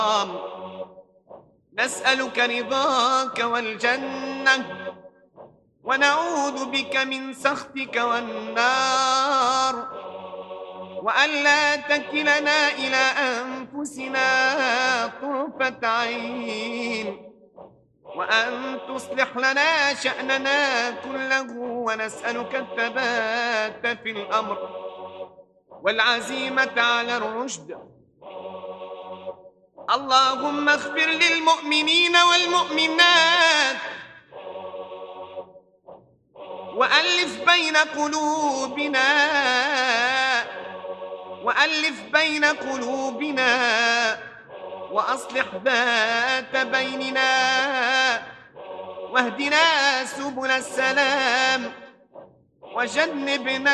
نسألك رضاك والجنة ونعوذ بك من سخطك والنار، وألا تكلنا إلى أنفسنا طرفة عين، وأن تصلح لنا شأننا كله، ونسألك الثبات في الأمر والعزيمة على الرشد. اللهم اغفر للمؤمنين والمؤمنات وألف بين قلوبنا وأصلح ذات بيننا، واهدنا سبل السلام وجنبنا